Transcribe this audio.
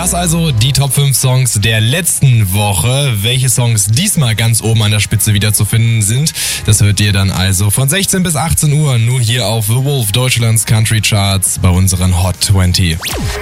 Das also die Top 5 Songs der letzten Woche. Welche Songs diesmal ganz oben an der Spitze wieder zu finden sind, das hört ihr dann also von 16 bis 18 Uhr nur hier auf The Wolf Deutschlands Country Charts bei unseren Hot 20.